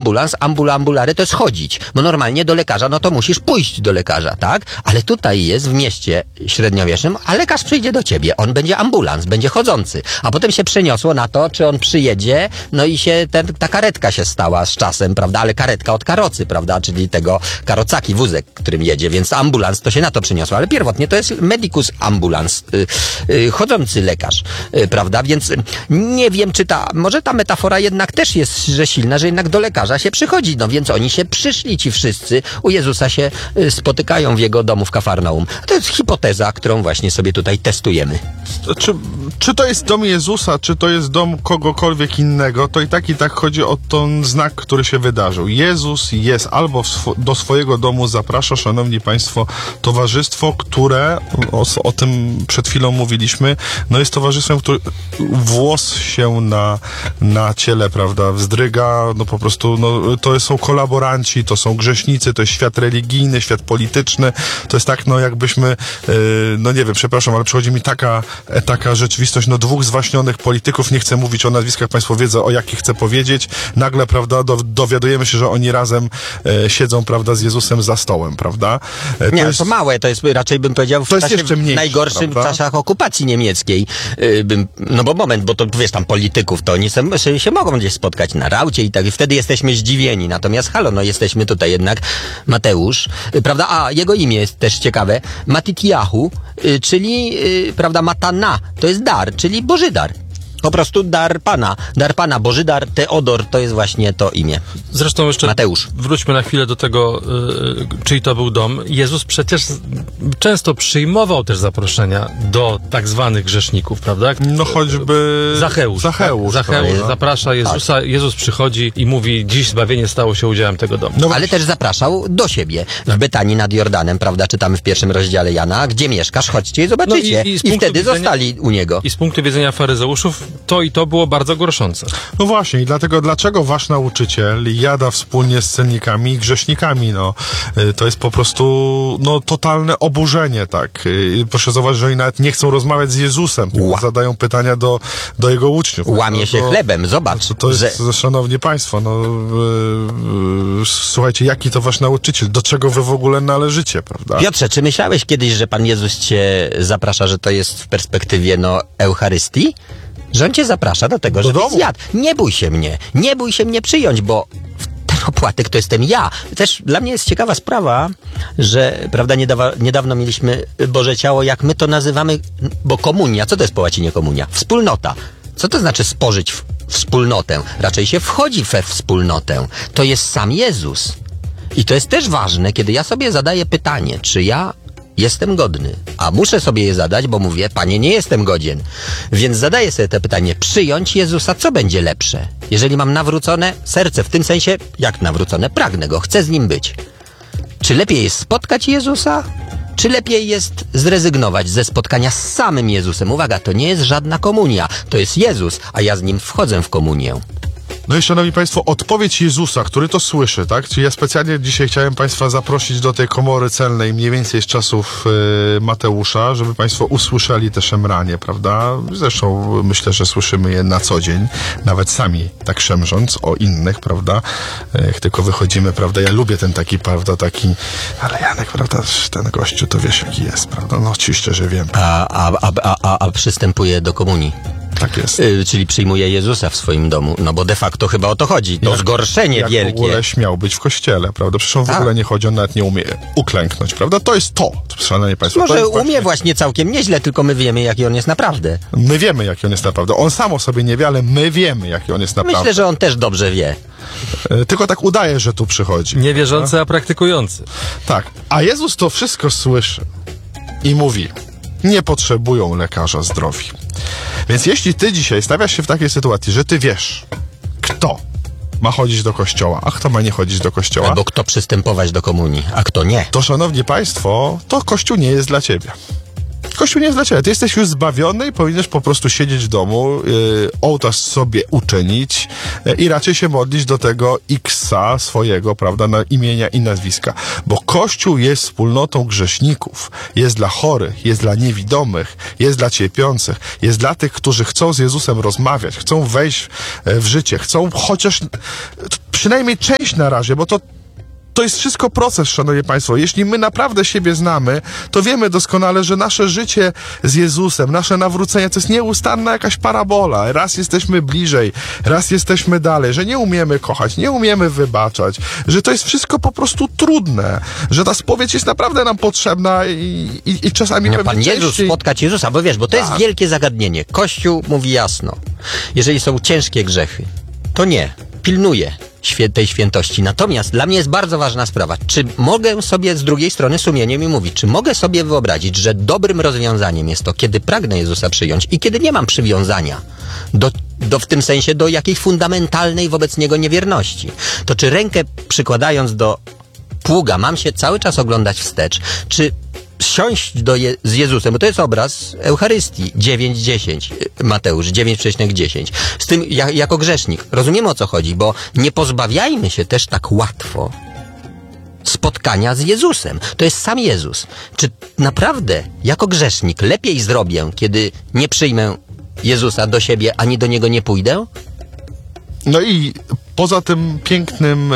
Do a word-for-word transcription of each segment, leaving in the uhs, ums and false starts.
ambulans, ambula, ambulary to jest chodzić. Bo normalnie do lekarza, no to musisz pójść do lekarza, tak? Ale tutaj jest w mieście średniowiecznym, a lekarz przyjdzie do ciebie. On będzie ambulans, będzie chodzący. A potem się przeniosło na to, czy on przyjedzie, no i się ten, ta karetka się stała z czasem, prawda? Ale karetka od karocy, prawda? Czyli tego karocaki, wózek, którym jedzie, więc ambulans to się na to przeniosło. Ale pierwotnie to jest medicus ambulans, yy, yy, chodzący lekarz, yy, prawda? Więc nie wiem, czy ta, może ta metafora jednak też jest, że silna, że jednak do lekarza się przychodzi. No więc oni się przyszli, ci wszyscy, u Jezusa się yy, spotykają w jego domu w Kafarnaum. To jest hipoteza, którą właśnie sobie tutaj testujemy. Czy, czy to jest dom Jezusa, czy to jest dom kogokolwiek innego, to i tak i tak chodzi o ten znak, który się wydarzył. Jezus jest albo sw- do swojego domu zaprasza, szanowni państwo, towarzystwo, które, o, o tym przed chwilą mówiliśmy, no jest towarzystwem, które włos się na, na ciele, prawda, wzdryga, no po prostu, no to są kolaboranci, to są grzesznicy, to jest świat religijny, świat polityczny, to jest tak, no jakbyśmy, yy, no nie wiem, przepraszam, ale przychodzi mi taka, taka rzeczywistość, no dwóch zwaśnionych polityków, nie chcę mówić o nazwiskach, państwo wiedzą, o jakich chcę powiedzieć, nagle, prawda, do, dowiadujemy się, że oni razem e, siedzą, prawda, z Jezusem za stołem, prawda? E, to nie, jest, to małe, to jest raczej bym powiedział w to jest czasie, jeszcze mniejsze, najgorszym prawda? czasach okupacji niemieckiej. Yy, bym, no bo moment, bo to wiesz, tam polityków, to oni se, się, się mogą gdzieś spotkać na raucie i tak, i wtedy jesteśmy zdziwieni. Natomiast halo, no jesteśmy tutaj jednak Mateusz, yy, prawda? A jego imię jest też ciekawe, Matityahu, yy, czyli, yy, prawda, Matana, to jest dar, czyli Boży dar. Po prostu dar Pana. Dar Pana, Boży dar, Teodor, to jest właśnie to imię. Zresztą jeszcze Mateusz. Wróćmy na chwilę do tego, yy, czyj to był dom. Jezus przecież często przyjmował też zaproszenia do tak zwanych grzeszników, prawda? no choćby Zacheusz. Zacheusz, tak? Zacheusz prawda? zaprasza Jezusa, tak. Jezus przychodzi i mówi, dziś zbawienie stało się udziałem tego domu. No Ale też zapraszał do siebie. W Betanii nad Jordanem, prawda, czytamy w pierwszym rozdziale Jana, gdzie mieszkasz, chodźcie i zobaczycie. No i- i z I punktu wtedy widzenia- zostali u niego. I z punktu widzenia faryzeuszów to i to było bardzo gorszące. No właśnie, i dlatego, dlaczego wasz nauczyciel jada wspólnie z celnikami i grzesznikami, no, y, to jest po prostu, no, totalne oburzenie, tak. Y, Proszę zauważyć, że oni nawet nie chcą rozmawiać z Jezusem, tylko Ła. zadają pytania do, do jego uczniów. Łamie No, się to- chlebem, zobacz. To, to jest, że... szanowni państwo, no, y, y, słuchajcie, jaki to wasz nauczyciel, do czego wy w ogóle należycie, prawda? Piotrze, czy myślałeś kiedyś, że Pan Jezus cię zaprasza, że to jest w perspektywie, no, Eucharystii? Że on cię zaprasza do tego, Do żebyś domu. zjadł. Nie bój się mnie, nie bój się mnie przyjąć, bo ten opłatek to jestem ja. Też dla mnie jest ciekawa sprawa, że, prawda, niedawa, niedawno mieliśmy Boże Ciało, jak my to nazywamy, bo komunia, co to jest po łacinie komunia? Wspólnota. Co to znaczy spożyć w wspólnotę? Raczej się wchodzi we wspólnotę. To jest sam Jezus. I to jest też ważne, kiedy ja sobie zadaję pytanie, czy ja jestem godny, a muszę sobie je zadać, bo mówię, Panie, nie jestem godzien. Więc zadaję sobie to pytanie, przyjąć Jezusa, co będzie lepsze? Jeżeli mam nawrócone serce, w tym sensie, jak nawrócone, pragnę Go, chcę z Nim być. Czy lepiej jest spotkać Jezusa? Czy lepiej jest zrezygnować ze spotkania z samym Jezusem? Uwaga, to nie jest żadna komunia, to jest Jezus, a ja z Nim wchodzę w komunię. No i szanowni państwo, odpowiedź Jezusa, który to słyszy, tak? Czyli ja specjalnie dzisiaj chciałem państwa zaprosić do tej komory celnej mniej więcej z czasów y, Mateusza, żeby państwo usłyszeli te szemranie, prawda? Zresztą myślę, że słyszymy je na co dzień, nawet sami tak szemrząc o innych, prawda? Jak tylko wychodzimy, prawda? Ja lubię ten taki, prawda, taki, ale Janek, prawda, ten gościu to wiesz jaki jest, prawda? No oczywiście, że wiem. A, a, a, a, a, a przystępuje do komunii. Tak jest. Yy, czyli przyjmuje Jezusa w swoim domu. No bo de facto chyba o to chodzi. To Jak- zgorszenie jak wielkie. w ogóle śmiał być w kościele, prawda? Przecież on w Tak. ogóle nie chodzi, on nawet nie umie uklęknąć, prawda? To jest to, szanowni państwo. to Może jest umie właśnie- właśnie całkiem nieźle, tylko my wiemy, jaki on jest naprawdę. My wiemy, jaki on jest naprawdę. On sam o sobie nie wie, ale my wiemy, jaki on jest naprawdę. Myślę, że on też dobrze wie. E, Tylko tak udaje, że tu przychodzi. Niewierzący, a praktykujący. Tak. A Jezus to wszystko słyszy i mówi, nie potrzebują lekarza zdrowi. Więc jeśli ty dzisiaj stawiasz się w takiej sytuacji, że ty wiesz, kto ma chodzić do kościoła, a kto ma nie chodzić do kościoła, Albo kto przystępować do komunii, a kto nie. to szanowni państwo, to kościół nie jest dla ciebie. Kościół nie jest dla ciebie. Ty jesteś już zbawiony i powinieneś po prostu siedzieć w domu, yy, ołtarz sobie uczynić yy, i raczej się modlić do tego X-a swojego, prawda, na imienia i nazwiska. Bo Kościół jest wspólnotą grzeszników. Jest dla chorych, jest dla niewidomych, jest dla cierpiących, jest dla tych, którzy chcą z Jezusem rozmawiać, chcą wejść w życie, chcą chociaż przynajmniej część na razie, bo to To jest wszystko proces, szanowni państwo. Jeśli my naprawdę siebie znamy, to wiemy doskonale, że nasze życie z Jezusem, nasze nawrócenie to jest nieustanna jakaś parabola. Raz jesteśmy bliżej, raz jesteśmy dalej, że nie umiemy kochać, nie umiemy wybaczać, że to jest wszystko po prostu trudne, że ta spowiedź jest naprawdę nam potrzebna i, i, i czasami No, pewnie Pan Jezus częściej... spotkać Jezusa, bo wiesz, bo to jest Tak. wielkie zagadnienie. Kościół mówi jasno, jeżeli są ciężkie grzechy, to nie, pilnuje świę- tej świętości. Natomiast dla mnie jest bardzo ważna sprawa, czy mogę sobie z drugiej strony sumieniem i mówić, czy mogę sobie wyobrazić, że dobrym rozwiązaniem jest to, kiedy pragnę Jezusa przyjąć i kiedy nie mam przywiązania do, do w tym sensie do jakiejś fundamentalnej wobec Niego niewierności. To czy rękę przykładając do pługa mam się cały czas oglądać wstecz, czy siąść do Je- z Jezusem, bo to jest obraz Eucharystii dziewięć dziesięć, Mateusz dziewięć przecinek dziesięć. Z tym ja, jako grzesznik rozumiemy, o co chodzi, bo nie pozbawiajmy się też tak łatwo spotkania z Jezusem. To jest sam Jezus. Czy naprawdę jako grzesznik lepiej zrobię, kiedy nie przyjmę Jezusa do siebie, ani do Niego nie pójdę? No i poza tym pięknym,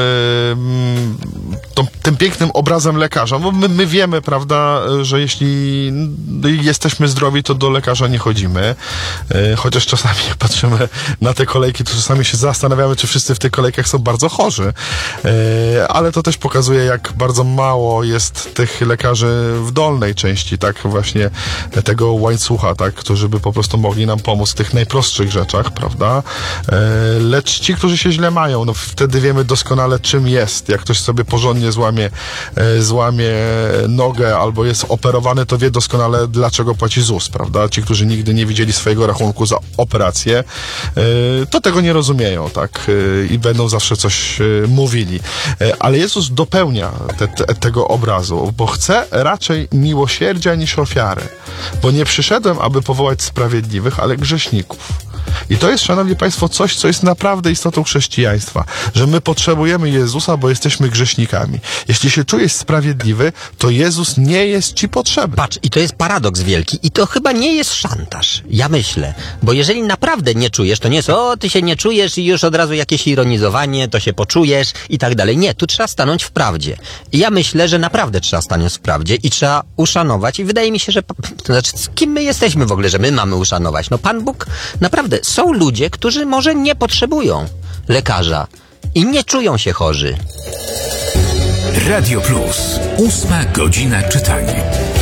yy, to, tym pięknym obrazem lekarza, bo my, my wiemy, prawda, że jeśli jesteśmy zdrowi, to do lekarza nie chodzimy. Yy, chociaż czasami jak patrzymy na te kolejki, to czasami się zastanawiamy, czy wszyscy w tych kolejkach są bardzo chorzy. Yy, ale to też pokazuje, jak bardzo mało jest tych lekarzy w dolnej części, tak, właśnie tego łańcucha, tak, którzy by po prostu mogli nam pomóc w tych najprostszych rzeczach, prawda. Yy, lecz ci, którzy się źle mają, no wtedy wiemy doskonale, czym jest. Jak ktoś sobie porządnie złamie, e, złamie nogę albo jest operowany, to wie doskonale, dlaczego płaci ZUS, prawda? Ci, którzy nigdy nie widzieli swojego rachunku za operację, e, to tego nie rozumieją, tak? E, I będą zawsze coś e, mówili. E, ale Jezus dopełnia te, te, tego obrazu, bo chce raczej miłosierdzia niż ofiary. Bo nie przyszedłem, aby powołać sprawiedliwych, ale grzeszników. I to jest, szanowni państwo, coś, co jest naprawdę istotą chrześcijaństwa, że my potrzebujemy Jezusa, bo jesteśmy grzesznikami. Jeśli się czujesz sprawiedliwy, to Jezus nie jest ci potrzebny. Patrz, i to jest paradoks wielki i to chyba nie jest szantaż, ja myślę, bo jeżeli naprawdę nie czujesz, to nie jest, o, ty się nie czujesz i już od razu jakieś ironizowanie, to się poczujesz i tak dalej. Nie, tu trzeba stanąć w prawdzie. I ja myślę, że naprawdę trzeba stanąć w prawdzie i trzeba uszanować i wydaje mi się, że, to znaczy, z kim my jesteśmy w ogóle, że my mamy uszanować? No Pan Bóg, naprawdę, są ludzie, którzy może nie potrzebują lekarza i nie czują się chorzy. Radio Plus. Ósma godzina czytania.